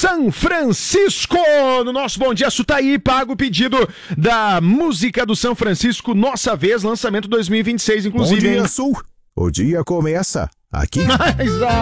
São Francisco. No nosso Bom Dia Sutaí, paga o pedido da música do São Francisco, Nossa Vez, lançamento 2026, inclusive. Bom Dia Sul, o dia começa aqui. Mas,